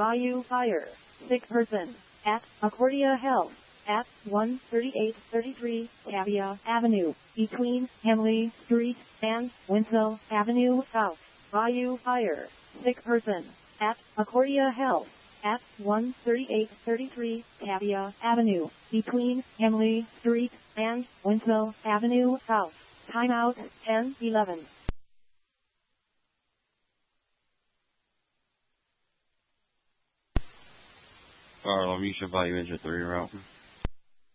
Bayou Fire. Sick person. At Accordia Health. At 13833 Cavia Avenue. Between Hamley Street and Winslow Avenue South. Bayou Fire. Sick person. At Accordia Health. At 13833 Cavia Avenue. Between Hamley Street and Winslow Avenue South. Timeout 10:11. Carl, you should value into 3 route.